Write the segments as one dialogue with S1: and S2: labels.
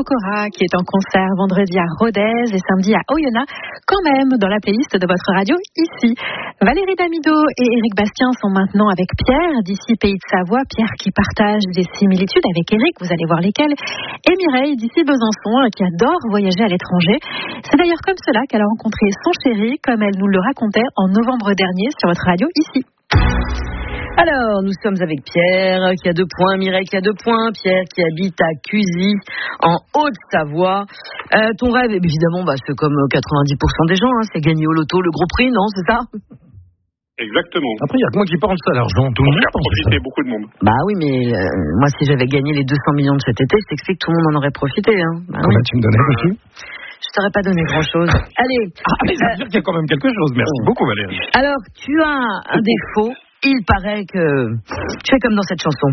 S1: Pokora qui est en concert vendredi à Rodez et samedi à Oyonnax, quand même dans la playlist de votre radio ici. Valérie Damido et Éric Bastien sont maintenant avec Pierre d'ici Pays de Savoie. Pierre qui partage des similitudes avec Éric, vous allez voir lesquelles. Et Mireille d'ici Besançon qui adore voyager à l'étranger. C'est d'ailleurs comme cela qu'elle a rencontré son chéri, comme elle nous le racontait en novembre dernier sur votre radio ici.
S2: Alors, nous sommes avec Pierre qui a 2 points, Mireille qui a 2 points, Pierre qui habite à Cuzy, en Haute-Savoie. Ton rêve, évidemment, c'est comme 90% des gens, c'est gagner au loto le gros prix, non, c'est ça ?
S3: Exactement.
S4: Après, il n'y a que moi qui pense à l'argent. Tout le monde
S3: pense profiter beaucoup de monde.
S2: Bah oui, mais moi, si j'avais gagné les 200 millions de cet été, c'est que tout le monde en aurait profité.
S4: Combien tu me donnais dessus ?
S2: Je t'aurais pas donné grand-chose. Allez.
S4: Mais ça veut dire qu'il y a quand même quelque chose. Merci beaucoup, Valérie.
S2: Alors, tu as un défaut. Il paraît que tu fais comme dans cette chanson.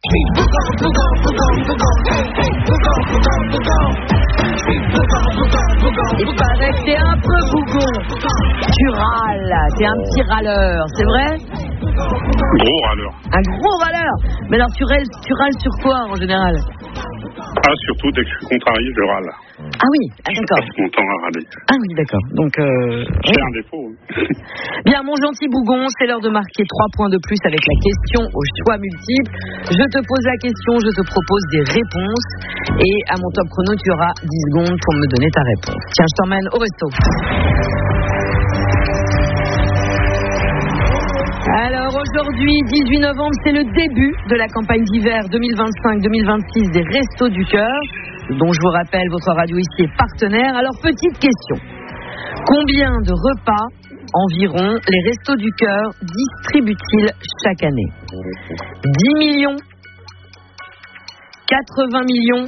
S2: Il paraît que t'es un peu bougon. Tu râles, t'es un petit râleur, c'est vrai ?
S3: Gros râleur.
S2: Un gros râleur. Mais alors tu râles sur quoi en général ?
S3: Surtout dès que je suis contrarié, je râle.
S2: Ah oui, d'accord.
S3: Je passe mon temps à râler.
S2: Ah oui, d'accord. Donc,
S3: c'est un défaut.
S2: Bien, mon gentil bougon, c'est l'heure de marquer 3 points de plus avec la question au choix multiple. Je te pose la question, je te propose des réponses. Et à mon top chrono, tu auras 10 secondes pour me donner ta réponse. Tiens, je t'emmène au resto. Alors aujourd'hui, 18 novembre, c'est le début de la campagne d'hiver 2025-2026 des Restos du Cœur, dont je vous rappelle, votre radio ici est partenaire. Alors, petite question. Combien de repas environ les Restos du Cœur distribuent-ils chaque année ? 10 millions, 80 millions,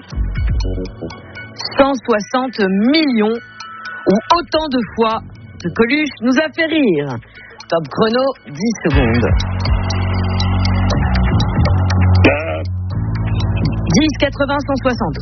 S2: 160 millions ou autant de fois que Coluche nous a fait rire. Top chrono, 10 secondes. 10, 80, 160.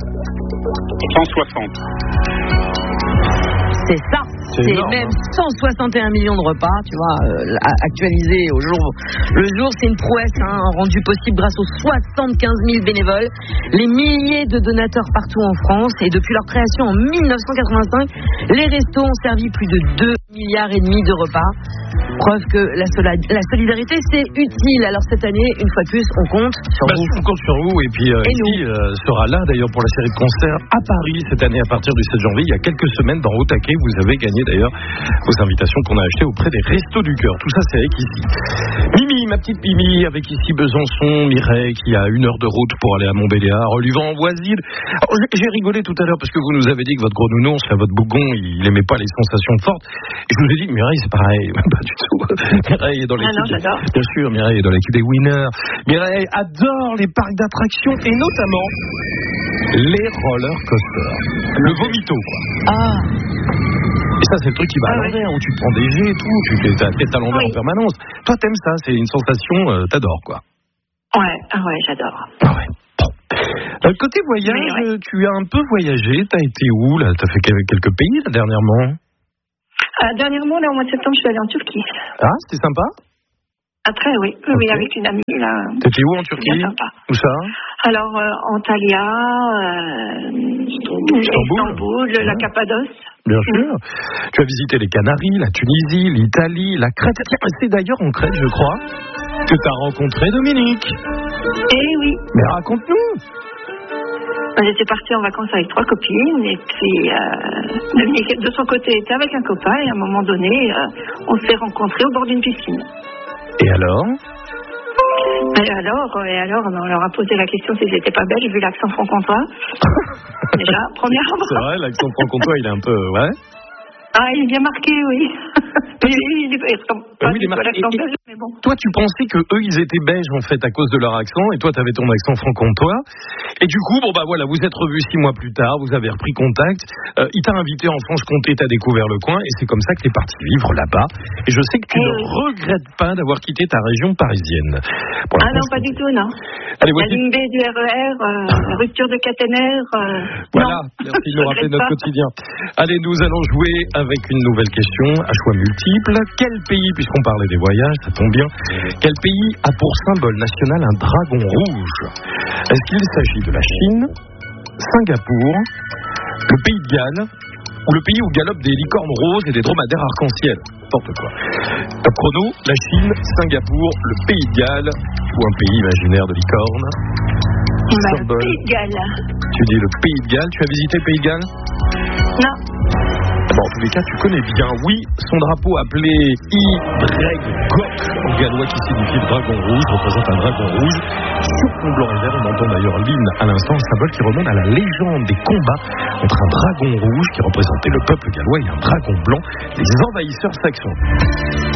S3: 160.
S2: C'est ça. C'est même 161 millions de repas, tu vois, actualisés au jour. Le jour, c'est une prouesse, rendue possible grâce aux 75 000 bénévoles, les milliers de donateurs partout en France. Et depuis leur création en 1985, les restos ont servi plus de 2,5 milliards de repas. Preuve que la solidarité, c'est utile. Alors cette année, une fois de plus, on compte sur vous.
S4: On compte sur vous. Et puis, Guy sera là, d'ailleurs, pour la série de concerts à Paris cette année, à partir du 7 janvier. Il y a quelques semaines, dans Au Taquet, vous avez gagné, d'ailleurs, vos invitations qu'on a achetées auprès des Restos du Cœur. Tout ça, c'est avec ici. Mimi, ma petite Mimi, avec ici Besançon, Mireille, qui a 1 heure de route pour aller à Montbéliard, Luvent-en-Voisine. J'ai rigolé tout à l'heure, parce que vous nous avez dit que votre gros nounours, votre bougon, il aimait pas les sensations fortes. Et je vous ai dit, Mireille, c'est pareil. Pas du tout. Mireille est dans l'équipe.
S1: J'adore.
S4: Bien sûr, Mireille est dans l'équipe des winners. Mireille adore les parcs d'attractions et notamment les roller coasters. Le vomito, quoi.
S2: Ah.
S4: Et ça, c'est le truc qui va à l'envers, où tu te prends des jets et tout, tu fais ta tête à l'envers en permanence. Toi, t'aimes ça, c'est une sensation, t'adores, quoi.
S1: Ouais, j'adore.
S4: Ah ouais. Bon. Côté voyage, tu as un peu voyagé, t'as été où, là ? T'as fait quelques pays, là, dernièrement ?
S5: Dernièrement, là, au mois de septembre, je suis allée en Turquie.
S4: Ah, c'était sympa ?
S5: Après, oui. Okay. Oui, avec une amie, là.
S4: T'étais où en Turquie ? Où ça ?
S5: Alors, Antalya, Istanbul, la Cappadoce.
S4: Bien sûr. Tu as visité les Canaries, la Tunisie, l'Italie, la Crète. C'est d'ailleurs en Crète, je crois, que tu as rencontré Dominique.
S5: Eh oui.
S4: Mais raconte-nous.
S5: J'étais partie en vacances avec 3 copines et puis Dominique de son côté était avec un copain et à un moment donné on s'est rencontrés au bord d'une piscine.
S4: Et alors,
S5: on leur a posé la question s'ils n'étaient pas belges vu l'accent franc-comtois. Déjà, premièrement.
S4: C'est vrai, l'accent franc-comtois il est un peu, ouais.
S5: Ah, il est bien marqué, oui. Il est marqué. Mais bon.
S4: Toi, tu pensais que eux, ils étaient belges en fait à cause de leur accent, et toi, tu avais ton accent franc-comtois. Et du coup, voilà, vous êtes revus 6 mois plus tard, vous avez repris contact. Il t'a invité en Franche-Comté, t'as découvert le coin, et c'est comme ça que t'es parti vivre là-bas. Et je sais que tu ne regrettes pas d'avoir quitté ta région parisienne.
S5: Non, pas du tout, non.
S4: Allez,
S5: la ligne B du RER, rupture de caténaire.
S4: Voilà, merci de nous rappeler notre quotidien. Allez, nous allons jouer avec une nouvelle question à choix multiple. Quel pays, puisqu'on parlait des voyages, ça tombe bien, quel pays a pour symbole national un dragon rouge ? Est-ce qu'il s'agit de la Chine, Singapour, le pays de Galles ou le pays où galopent des licornes roses et des dromadaires arc-en-ciel. N'importe quoi. Top chrono, la Chine, Singapour, le pays de Galles ou un pays imaginaire de licornes.
S5: Le pays de Galles.
S4: Tu dis le pays de Galles. Tu as visité le pays de Galles?
S5: Non.
S4: Bon, en tous les cas, tu connais bien. Oui, son drapeau appelé Y-Gok en gallois qui signifie le dragon rouge, représente un dragon rouge. Sur fond blanc et vert, on entend d'ailleurs l'hymne à l'instant, un symbole qui remonte à la légende des combats entre un dragon rouge qui représentait le peuple gallois et un dragon blanc, les envahisseurs saxons.